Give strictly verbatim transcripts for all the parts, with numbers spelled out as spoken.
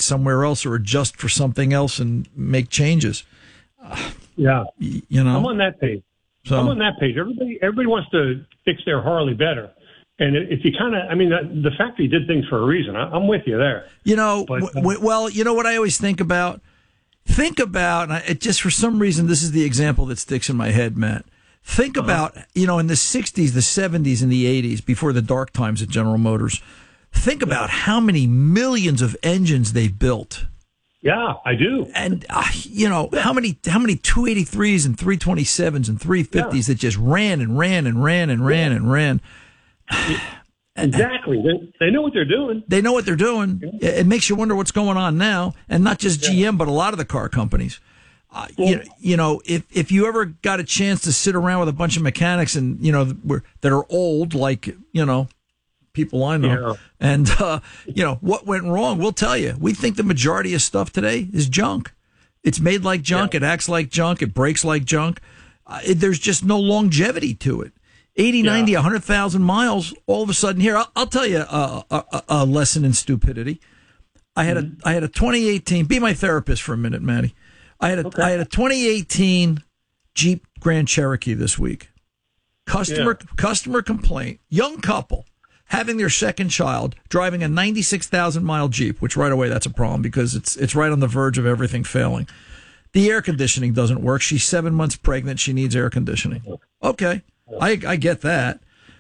somewhere else or adjust for something else and make changes. Uh, yeah. You know, I'm on that page. So, I'm on that page. Everybody, everybody wants to fix their Harley better. And if you kind of, I mean, the, the factory did things for a reason. I, I'm with you there. You know, but, w- w- well, you know what I always think about? Think about, and I, it just for some reason, this is the example that sticks in my head, Matt. Think uh-huh. about, you know, in the sixties, the seventies, and the eighties, before the dark times at General Motors, think about how many millions of engines they built. Yeah, I do. And, uh, you know, how many how many two eighty-threes and three twenty-sevens and three fifties yeah. that just ran and ran and ran and ran yeah. and ran. Exactly. They, they know what they're doing. They know what they're doing. Yeah. It makes you wonder what's going on now, and not just yeah. G M, but a lot of the car companies. Uh, well, you, you know, if if you ever got a chance to sit around with a bunch of mechanics and, you know, that are old, like, you know, people I know, yeah. and, uh, you know, what went wrong, we'll tell you. We think the majority of stuff today is junk. It's made like junk. Yeah. It acts like junk. It breaks like junk. Uh, it, there's just no longevity to it. eighty, yeah. ninety, one hundred thousand miles, all of a sudden here. I'll, I'll tell you a, a, a lesson in stupidity. I had mm-hmm. a I had a twenty eighteen. Be my therapist for a minute, Matty. I had a okay. I had a twenty eighteen Jeep Grand Cherokee this week. Customer yeah. customer complaint. Young couple having their second child, driving a ninety-six thousand mile Jeep, which right away that's a problem because it's it's right on the verge of everything failing. The air conditioning doesn't work. She's seven months pregnant. She needs air conditioning. Okay. I, I get that.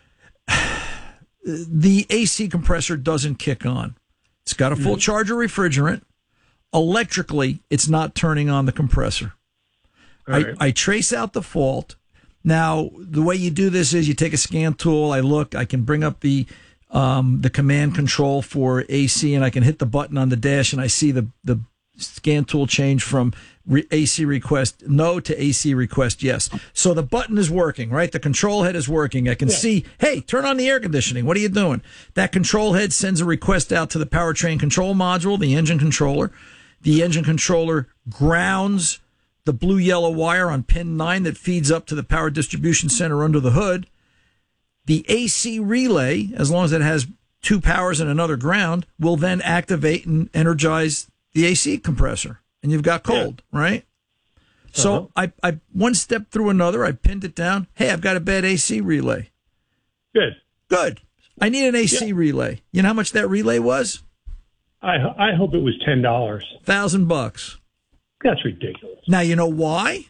The A C compressor doesn't kick on. It's got a full charge of refrigerant. Electrically, it's not turning on the compressor. Right. I, I trace out the fault. Now, the way you do this is you take a scan tool. I look. I can bring up the um, the command control for A C, and I can hit the button on the dash, and I see the the scan tool change from re- A C request no to A C request yes. So the button is working, right? The control head is working. I can yeah. see, hey, turn on the air conditioning. What are you doing? That control head sends a request out to the powertrain control module, the engine controller. The engine controller grounds the blue-yellow wire on pin nine that feeds up to the power distribution center under the hood. The A C relay, as long as it has two powers and another ground, will then activate and energize the A C compressor, and you've got cold, yeah. right? Uh-huh. So I, I one step through another, I pinned it down. Hey, I've got a bad A C relay. Good. Good. I need an A C yeah. relay. You know how much that relay was? I I hope it was ten dollars. Thousand bucks. That's ridiculous. Now you know why?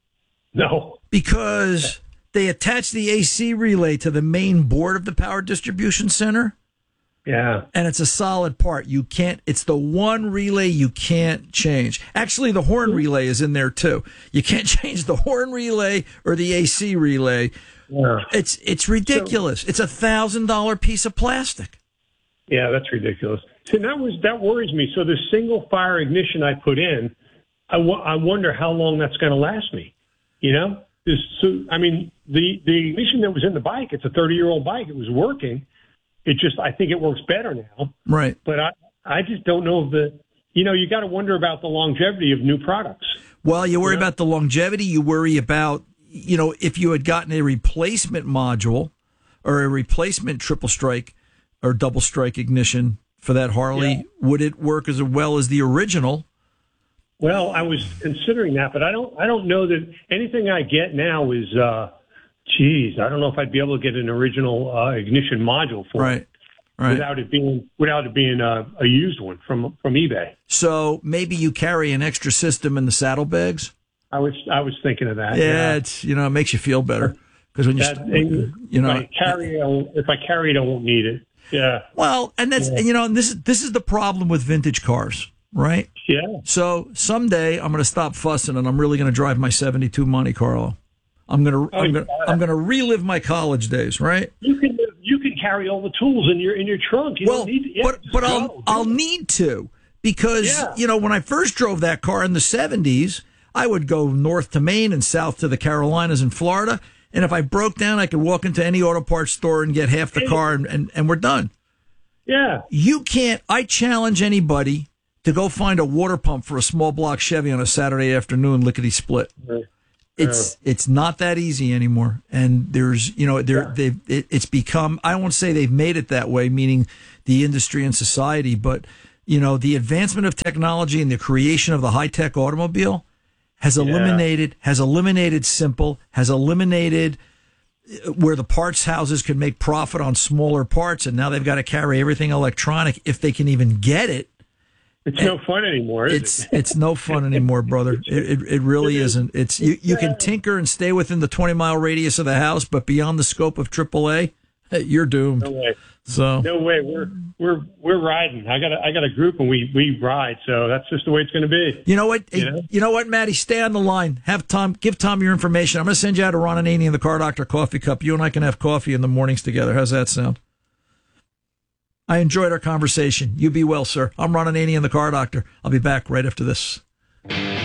No. Because they attach the A C relay to the main board of the power distribution center. Yeah. And it's a solid part. You can't, it's the one relay you can't change. Actually, the horn relay is in there too. You can't change the horn relay or the A C relay. Yeah. It's, it's ridiculous. So, it's a thousand dollar piece of plastic. Yeah, that's ridiculous. See, that was, that worries me. So the single fire ignition I put in, I, w- I wonder how long that's going to last me. You know, this, so, I mean, the, the ignition that was in the bike, it's a thirty year old bike. It was working. It just, I think it works better now. Right. But I, I just don't know if the, you know, you got to wonder about the longevity of new products. Well, you worry you know? about the longevity. You worry about, you know, if you had gotten a replacement module or a replacement triple strike or double strike ignition for that Harley, yeah. would it work as well as the original? Well, I was considering that, but I don't, I don't know that anything I get now is, uh, geez, I don't know if I'd be able to get an original uh, ignition module for right. it right. without it being without it being a, a used one from from eBay. So maybe you carry an extra system in the saddlebags. I was I was thinking of that. Yeah, yeah. it's you know it makes you feel better because when you that, st- you know if I carry it, I won't, if I carry it, I won't need it. Yeah. Well, and that's yeah. you know and this is this is the problem with vintage cars, right? Yeah. So someday I'm going to stop fussing and I'm really going to drive my seventy-two Monte Carlo. I'm gonna, oh, I'm gonna, yeah. I'm gonna relive my college days, right? You can, you can carry all the tools in your in your trunk. You well, don't need to, yeah, but but go, I'll go. I'll need to because yeah. you know when I first drove that car in the seventies, I would go north to Maine and south to the Carolinas and Florida, and if I broke down, I could walk into any auto parts store and get half the car, and, and, and we're done. Yeah, you can't. I challenge anybody to go find a water pump for a small block Chevy on a Saturday afternoon, lickety split. Right. It's yeah. it's not that easy anymore, and there's you know there yeah. they've it, it's become I won't say they've made it that way, meaning the industry and society, but you know, the advancement of technology and the creation of the high-tech automobile has eliminated, yeah. has eliminated simple, has eliminated where the parts houses could make profit on smaller parts, and now they've got to carry everything electronic if they can even get it. It's and no fun anymore, is it's, it? It's no fun anymore, brother. It, it, it really isn't. It's you, you can tinker and stay within the twenty-mile radius of the house, but beyond the scope of triple A, you're doomed. No way. So no way. We're we're we're riding. I got a, I got a group and we we ride. So that's just the way it's going to be. You know what? You know? You know what, Matty? Stay on the line. Have Tom give Tom your information. I'm going to send you out a Ron Ananian and the Car Doctor coffee cup. You and I can have coffee in the mornings together. How's that sound? I enjoyed our conversation. You be well, sir. I'm Ron Ananian and the Car Doctor. I'll be back right after this.